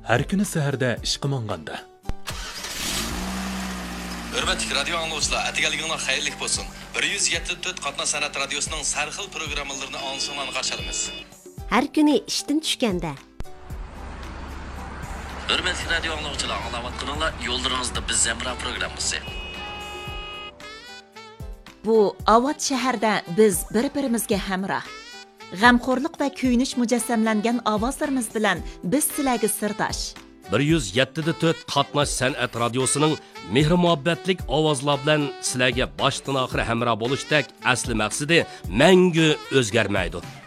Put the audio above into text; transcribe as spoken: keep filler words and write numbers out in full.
Har kuni saharda ishqa monganda. Hörmətli radio anlıqçılar, atigaliginglar xayrlik bo'lsin. bir yuz yetmish to'rt Qatnoq san'at radiosining sarxil programmalarini ansonlarni qarshilamiz. Har kuni ishdan tushganda. Hörmətli radio anlıqçılar, anlavatqınlar, yo'llaringizda biz Zemra programmasi. Bu Avat shahrida biz bir-birimizga hamroh. G'amxo'rlik va kuyinish mujassamlangan ovozlarimiz bilan biz sizlarga sirdosh. bir yuz yetmish to'rt Qatnoq san'at radiosining mehr-muhabbatlik ovozlar bilan sizlarga boshdan oxir hamroh bo'lishdak asli maqsadi mangu o'zgarmaydi.